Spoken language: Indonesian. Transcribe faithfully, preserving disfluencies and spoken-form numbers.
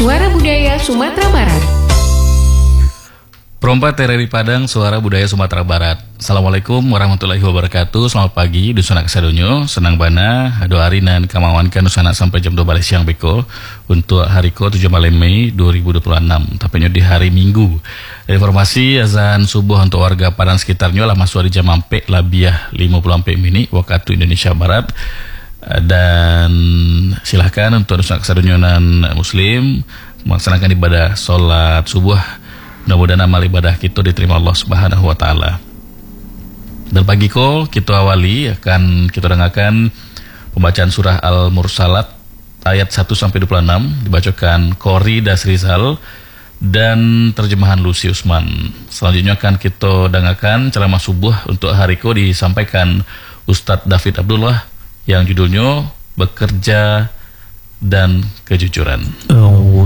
Suara Budaya Sumatera Barat. Perompat T R I Padang, Suara Budaya Sumatera Barat. Assalamualaikum warahmatullahi wabarakatuh. Selamat pagi, Dusana Kesadonyo, Senang Bana, Ado Arinan, Kamawankan, Dusana sampai jam dua balik siang Beko. Untuk hari ko tujuh malam Mei dua ribu dua puluh enam, tepatnya di hari Minggu. Informasi azan subuh untuk warga Padang sekitarnya lah masuk di jam ampe labiah lima puluh ampe mini waktu Indonesia Barat. Dan silahkan untuk Dusana Kesadonyo Muslim melaksanakan ibadah sholat subuh. Mudah-mudahan amal ibadah kita diterima Allah Subhanahu wa taala. Dan pagi ko kita awali akan kita dengarkan pembacaan surah Al-Mursalat ayat satu sampai dua puluh enam dibacakan Kori Dasrizal dan terjemahan Lucy Usman. Selanjutnya akan kita dengarkan ceramah subuh untuk hari ko disampaikan Ustadz David Abdullah yang judulnya Bekerja dan Kejujuran. Oh.